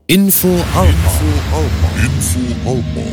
Info Alpa. Info Alpa.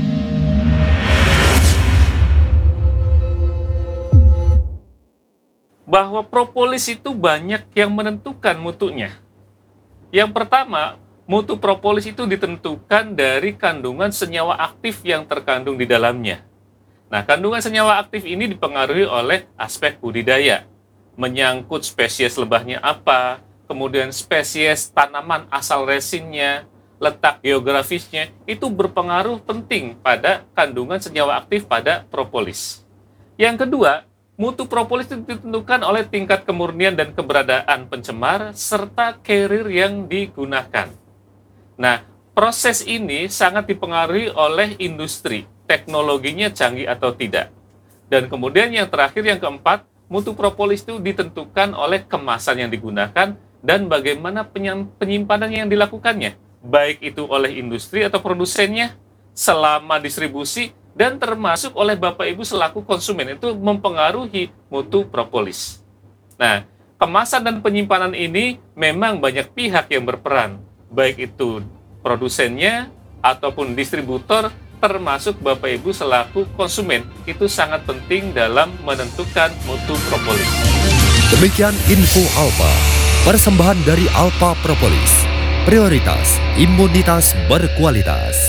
Bahwa propolis itu banyak yang menentukan mutunya. Yang pertama, mutu propolis itu ditentukan dari kandungan senyawa aktif yang terkandung di dalamnya. Nah, kandungan senyawa aktif ini dipengaruhi oleh aspek budidaya, menyangkut spesies lebahnya apa, kemudian spesies tanaman asal resinnya, letak geografisnya, itu berpengaruh penting pada kandungan senyawa aktif pada propolis. Yang kedua, mutu propolis itu ditentukan oleh tingkat kemurnian dan keberadaan pencemar serta carrier yang digunakan. Nah, proses ini sangat dipengaruhi oleh industri, teknologinya canggih atau tidak. Dan kemudian yang terakhir, yang keempat, mutu propolis itu ditentukan oleh kemasan yang digunakan dan bagaimana penyimpanan yang dilakukannya, baik itu oleh industri atau produsennya, selama distribusi, dan termasuk oleh Bapak Ibu selaku konsumen, itu mempengaruhi mutu propolis. Nah, kemasan dan penyimpanan ini memang banyak pihak yang berperan, baik itu produsennya ataupun distributor, termasuk Bapak Ibu selaku konsumen, itu sangat penting dalam menentukan mutu propolis. Demikian Info Alpa, persembahan dari Alpa Propolis. Prioritas imunitas berkualitas.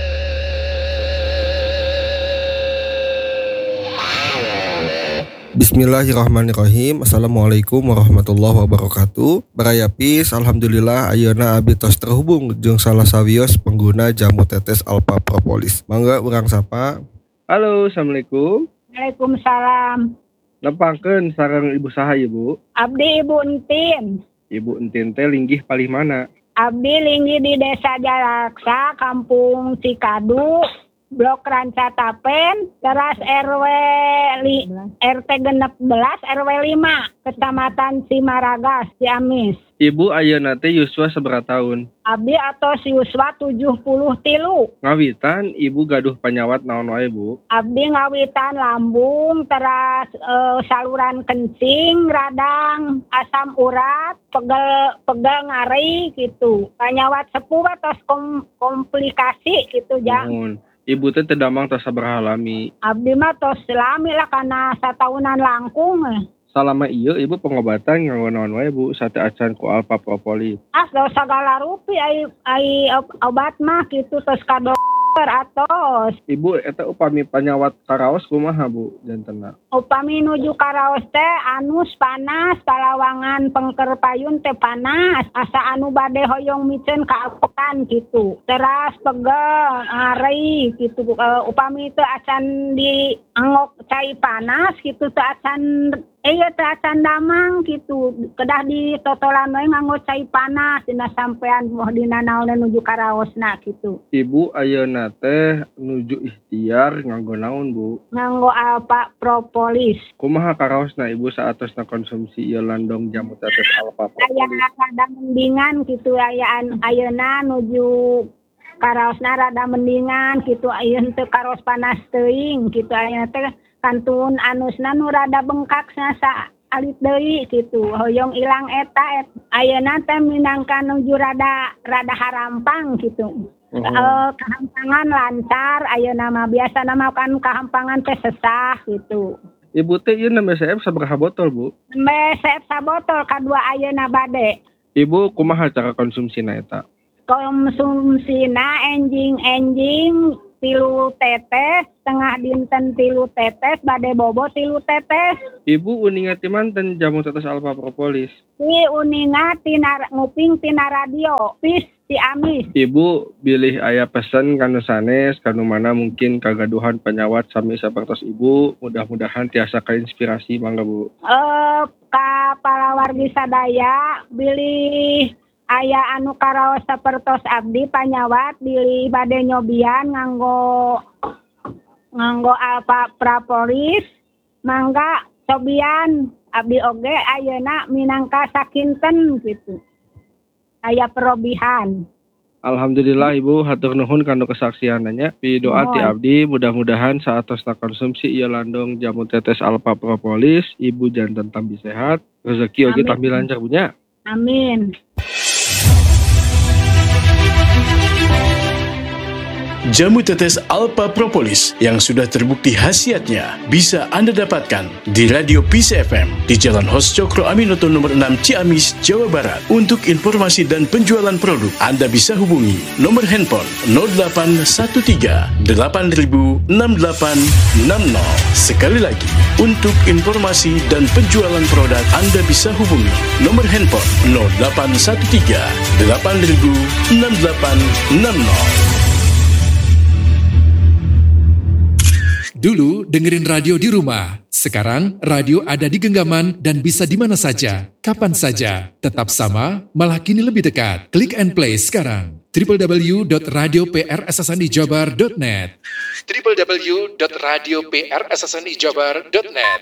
Bismillahirrahmanirrahim. Assalamualaikum warahmatullahi wabarakatuh. Baraya Pis, alhamdulillah ayeuna abdi tos terhubung jeung salah sawios pengguna jamu tetes Alpa Propolis. Mangga urang sapa. Halo, assalamualaikum. Waalaikumsalam. Nepangkeun sareng ibu saha ibu? Abdi Ibu Entin. Ibu Entin teh linggih palih mana? Abdi linggih di Desa Jalaksa, Kampung Cikadu, Blok Ranca Tapen, teras RT 16, RW 5, Kecamatan Simaragas, Ciamis. Ibu ayeuna teh yuswa sabaraha tahun? Abdi atos yuswa 73. Ngawitan ibu gaduh panyawat naon wae bu? Abdi ngawitan lambung, teras saluran kencing, radang, asam urat, pegel ngari gitu. Panyawat sepuh atos komplikasi gitu jang. Ibu teh tedamang tos sabaraha lami? Abdi mah tos lami lah karena satahunan langkung. Salama ieu ibu pengobatan nganggo naon wae bu sate acan ku Alpa Propolis? Segala rupi ai obat mah gitu tos ka dokter atos. Ibu eta upami panyawat karaos kumaha bu jantenna? Upami nuju karaos teh anus panas, palawangan pengker payun teh panas, asa anu bade hoyong micen kaapekan gitu. Teras pegel, ngari gitu. Upami teh acan di angok cai panas gitu teh acan teh acan damang gitu. Kedah di totolan we nganggo cai panas dina sampean moh dina naon nuju karaosna gitu. Ibu ayeuna teh nuju ikhtiar nganggo naon bu? Nganggo Alpa Propolis. Kumaha karaosna ibu saatosna konsumsi ieu landong jamu tetes Alpa Propolis? Aya rada mendingan gitu ayeuna nuju karaosna rada mendingan gitu. Ayeuna teu karos panas teuing gitu. Ayeuna teh kantun anusna nu rada bengkak sa alit deui gitu. Hoyong ilang eta ayeuna teh minangka nuju rada harampang gitu. Kehampangan lancar ayeuna mah biasana mah kan kehampangan teh sesah gitu. Ibu teh ieu nembe CF sabaraha botol bu? Nembe CF sabotol kadua ayeuna bade. Ibu kumaha cara konsumsina eta? Konsumsina enjing 3 tetes, setengah dinten 3 tetes, bade bobo 3 tetes. Ibu uninga ti manten jamu tetes Alpa Propolis? Si uninga nguping tina radio, Pis Ciamis. Ibu bilih aya pesen kanu sanes, kanu mana mungkin kagaduhan penyawat sami sapertos ibu, mudah-mudahan tiasa kainspirasi mangga bu. Ka palawargi sadaya bilih aya anu karaos sapertos abdi panyawat bilih bade nyobian nganggo Alpa Propolis, mangga cobian abdi oge ayeuna minangka sakinten gitu. Aya perobihan. Alhamdulillah ibu hatur nuhun kanu kesaksiananya. Pidoa ti abdi mudah-mudahan saatosna konsumsi ieu landong jamu tetes Alpa Propolis ibu janten tambi sehat, rezeki oge tambi lancar punya. Amin. Jamu tetes Alpha Propolis yang sudah terbukti khasiatnya bisa Anda dapatkan di Radio Peace FM di Jalan Hos Cokro Aminoto nomor 6 Ciamis, Jawa Barat. Untuk informasi dan penjualan produk, Anda bisa hubungi nomor handphone 0813 8000 6860. Sekali lagi, untuk informasi dan penjualan produk, Anda bisa hubungi nomor handphone 0813 8000 6860. Dulu dengerin radio di rumah, sekarang radio ada di genggaman dan bisa di mana saja, kapan saja. Tetap sama, malah kini lebih dekat. Klik and play sekarang. www.radioprssnijabar.net www.radioprssnijabar.net.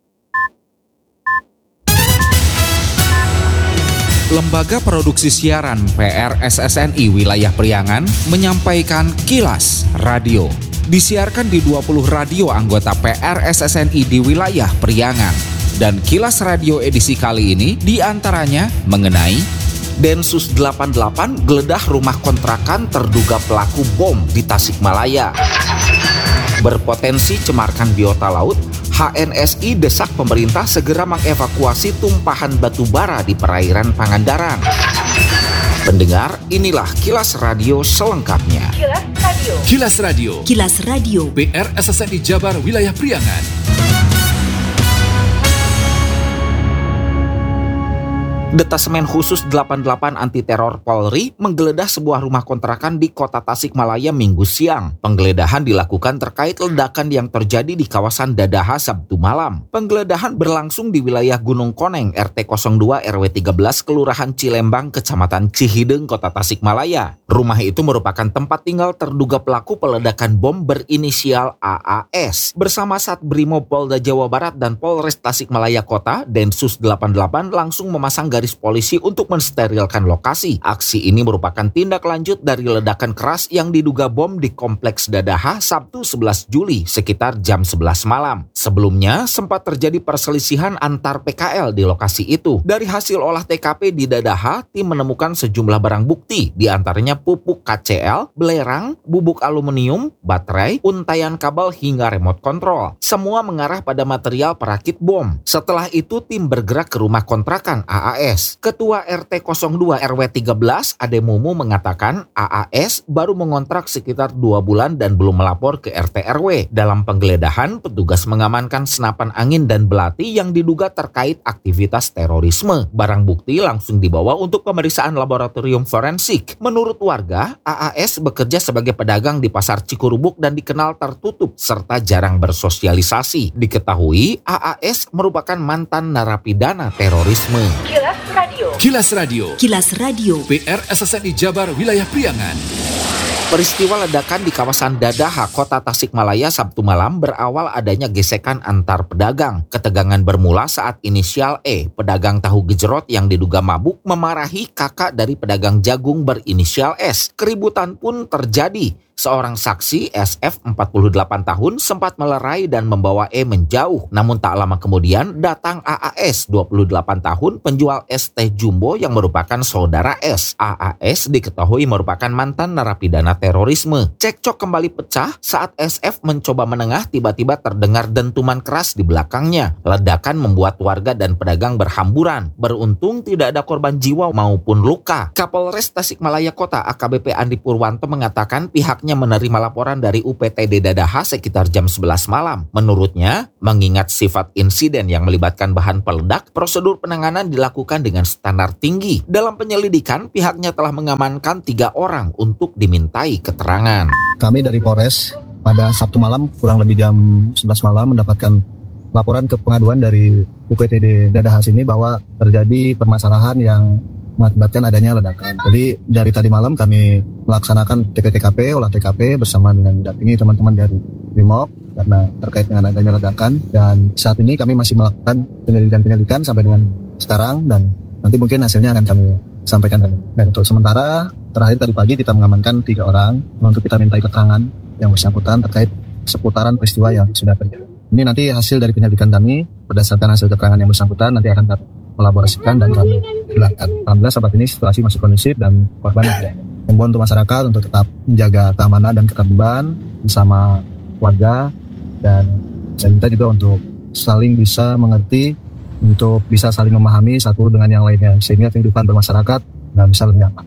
Lembaga Produksi Siaran PRSSNI Wilayah Priangan menyampaikan Kilas Radio. Disiarkan di 20 radio anggota PRSSNI di wilayah Priangan. Dan Kilas Radio edisi kali ini diantaranya mengenai Densus 88 geledah rumah kontrakan terduga pelaku bom di Tasikmalaya. Berpotensi cemarkan biota laut, HNSI desak pemerintah segera mengevakuasi tumpahan batu bara di perairan Pangandaran. Pendengar, inilah Kilas Radio selengkapnya. Kilas Radio. Kilas Radio. Kilas Radio. PRSSNI Jabar Wilayah Priangan. Detasemen Khusus 88 Anti Teror Polri menggeledah sebuah rumah kontrakan di Kota Tasikmalaya Minggu siang. Penggeledahan dilakukan terkait ledakan yang terjadi di kawasan Dadaha Sabtu malam. Penggeledahan berlangsung di wilayah Gunung Koneng, RT 02 RW 13, Kelurahan Cilembang, Kecamatan Cihideng, Kota Tasikmalaya. Rumah itu merupakan tempat tinggal terduga pelaku peledakan bom berinisial AAS. Bersama Satbrimob Polda Jawa Barat dan Polres Tasikmalaya Kota, Densus 88 langsung memasang garis polisi untuk mensterilkan lokasi. Aksi ini merupakan tindak lanjut dari ledakan keras yang diduga bom di Kompleks Dadaha Sabtu 11 Juli sekitar jam 11 malam. Sebelumnya sempat terjadi perselisihan antar PKL di lokasi itu. Dari hasil olah TKP di Dadaha, tim menemukan sejumlah barang bukti, di antaranya pupuk KCL, belerang, bubuk aluminium, baterai, untaian kabel hingga remote control. Semua mengarah pada material perakit bom. Setelah itu tim bergerak ke rumah kontrakan AAS. Ketua RT 02 RW 13 Ade Mumu mengatakan AAS baru mengontrak sekitar 2 bulan dan belum melapor ke RT RW. Dalam penggeledahan, petugas mengamankan senapan angin dan belati yang diduga terkait aktivitas terorisme. Barang bukti langsung dibawa untuk pemeriksaan laboratorium forensik. Menurut warga, AAS bekerja sebagai pedagang di Pasar Cikurubuk dan dikenal tertutup serta jarang bersosialisasi. Diketahui AAS merupakan mantan narapidana terorisme. Kilas Radio. Kilas Radio. PRSSNI Jabar Wilayah Priangan. Peristiwa ledakan di kawasan Dadaha, Kota Tasikmalaya Sabtu malam berawal adanya gesekan antar pedagang. Ketegangan bermula saat inisial E, pedagang tahu gejrot yang diduga mabuk, memarahi kakak dari pedagang jagung berinisial S. Keributan pun terjadi. Seorang saksi, SF 48 tahun, sempat melerai dan membawa E menjauh. Namun tak lama kemudian datang AAS 28 tahun, penjual es teh jumbo yang merupakan saudara S. AAS diketahui merupakan mantan narapidana terorisme. Cekcok kembali pecah saat SF mencoba menengah, tiba-tiba terdengar dentuman keras di belakangnya. Ledakan membuat warga dan pedagang berhamburan. Beruntung tidak ada korban jiwa maupun luka. Kapolres Tasikmalaya Kota AKBP Andi Purwanto mengatakan pihaknya menerima laporan dari UPTD Dadaha sekitar jam 11 malam. Menurutnya, mengingat sifat insiden yang melibatkan bahan peledak, prosedur penanganan dilakukan dengan standar tinggi. Dalam penyelidikan, pihaknya telah mengamankan 3 orang untuk dimintai keterangan. Kami dari Polres pada Sabtu malam kurang lebih jam 11 malam mendapatkan laporan ke pengaduan dari UPTD Dadaha sini bahwa terjadi permasalahan yang mengakibatkan adanya ledakan. Jadi dari tadi malam kami melaksanakan TPTKP, olah TKP bersama dengan didampingi teman-teman dari Brimob karena terkait dengan adanya ledakan, dan saat ini kami masih melakukan penyelidikan sampai dengan sekarang dan nanti mungkin hasilnya akan kami sampaikan. Dan untuk sementara terakhir tadi pagi kita mengamankan 3 orang untuk kita mintai keterangan yang bersangkutan terkait seputaran peristiwa yang sudah terjadi. Ini nanti hasil dari penyelidikan kami berdasarkan hasil keterangan yang bersangkutan nanti akan kami kolaborasikan dan kami hilangkan. Alhamdulillah saat ini situasi masih kondusif dan korban tidak. himbauan untuk masyarakat untuk tetap menjaga keamanan dan ketertiban bersama warga, dan saya minta juga untuk saling bisa mengerti, untuk bisa saling memahami satu dengan yang lainnya sehingga kehidupan bermasyarakat bisa lebih aman.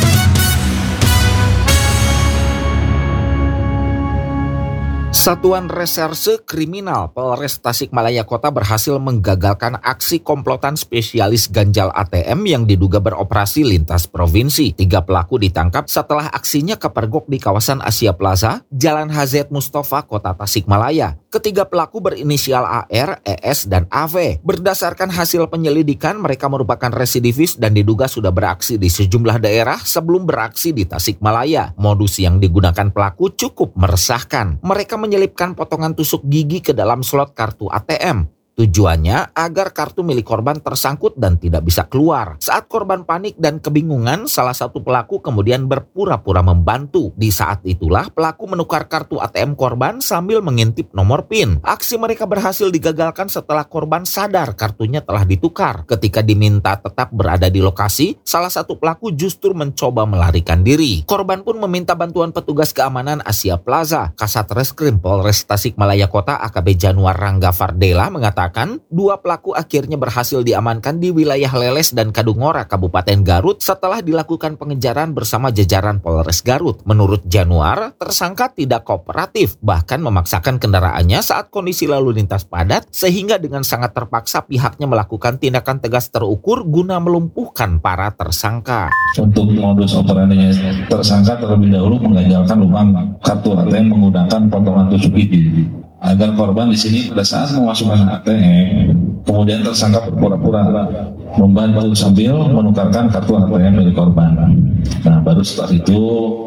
Satuan Reserse Kriminal Polres Tasikmalaya Kota berhasil menggagalkan aksi komplotan spesialis ganjal ATM yang diduga beroperasi lintas provinsi. 3 pelaku ditangkap setelah aksinya kepergok di kawasan Asia Plaza, Jalan HZ Mustafa, Kota Tasikmalaya. Ketiga pelaku berinisial AR, ES, dan AV. Berdasarkan hasil penyelidikan, mereka merupakan residivis dan diduga sudah beraksi di sejumlah daerah sebelum beraksi di Tasikmalaya. Modus yang digunakan pelaku cukup meresahkan. Mereka menyelipkan potongan tusuk gigi ke dalam slot kartu ATM. Tujuannya agar kartu milik korban tersangkut dan tidak bisa keluar. Saat korban panik dan kebingungan, salah satu pelaku kemudian berpura-pura membantu. Di saat itulah pelaku menukar kartu ATM korban sambil mengintip nomor PIN. Aksi mereka berhasil digagalkan setelah korban sadar kartunya telah ditukar. Ketika diminta tetap berada di lokasi, salah satu pelaku justru mencoba melarikan diri. Korban pun meminta bantuan petugas keamanan Asia Plaza. Kasat Reskrim Polres Tasikmalaya Kota AKP Januar Rangga Fardela mengatakan 2 pelaku akhirnya berhasil diamankan di wilayah Leles dan Kadungora, Kabupaten Garut setelah dilakukan pengejaran bersama jajaran Polres Garut. Menurut Januar, tersangka tidak kooperatif, bahkan memaksakan kendaraannya saat kondisi lalu lintas padat, sehingga dengan sangat terpaksa pihaknya melakukan tindakan tegas terukur guna melumpuhkan para tersangka. Untuk modus operandinya, tersangka terlebih dahulu mengganjalkan lubang kartu ATM menggunakan potongan tusuk gigi. Agar korban di sini pada saat memasukkan ATM, kemudian tersangka berpura-pura membantu sambil menukarkan kartu ATM milik korban. Nah, baru setelah itu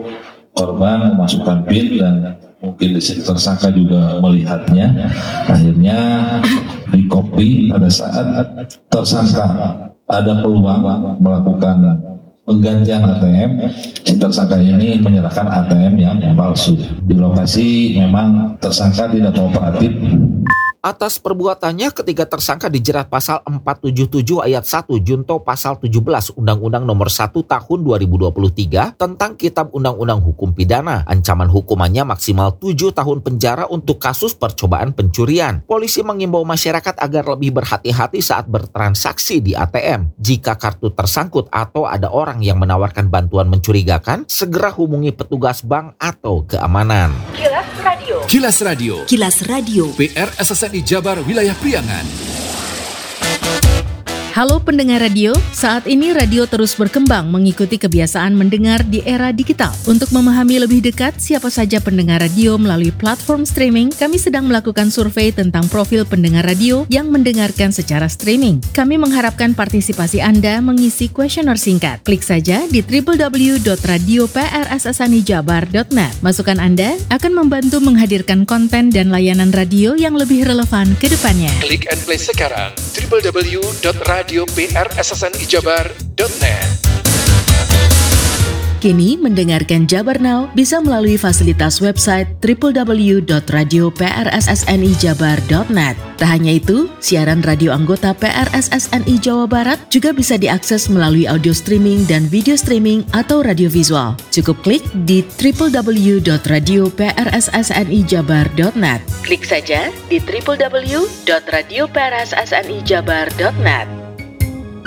korban memasukkan PIN dan mungkin di sini tersangka juga melihatnya. Akhirnya di-copy pada saat tersangka ada peluang melakukan penggantian ATM, tersangka ini menyerahkan ATM yang palsu. Di lokasi memang tersangka tidak kooperatif. Atas perbuatannya, ketiga tersangka dijerat pasal 477 ayat 1 junto pasal 17 Undang-Undang Nomor 1 Tahun 2023 tentang Kitab Undang-Undang Hukum Pidana. Ancaman hukumannya maksimal 7 tahun penjara untuk kasus percobaan pencurian. Polisi mengimbau masyarakat agar lebih berhati-hati saat bertransaksi di ATM. Jika kartu tersangkut atau ada orang yang menawarkan bantuan mencurigakan, segera hubungi petugas bank atau keamanan. Kilas Radio. Kilas Radio. Kilas Radio. PR SSNI Jabar Wilayah Priangan. Halo pendengar radio, saat ini radio terus berkembang mengikuti kebiasaan mendengar di era digital. Untuk memahami lebih dekat siapa saja pendengar radio melalui platform streaming, kami sedang melakukan survei tentang profil pendengar radio yang mendengarkan secara streaming. Kami mengharapkan partisipasi Anda mengisi kuesioner singkat. Klik saja di www.radioprssnijabar.net. Masukan Anda akan membantu menghadirkan konten dan layanan radio yang lebih relevan ke depannya. Klik and play sekarang www.radioprssnijabar.net. Kini mendengarkan Jabar Now bisa melalui fasilitas website www.radioprssnijabar.net. Tak hanya itu, siaran radio anggota PRSSNI Jawa Barat juga bisa diakses melalui audio streaming dan video streaming atau radio visual. Cukup klik di www.radioprssnijabar.net. Klik saja di www.radioprssnijabar.net.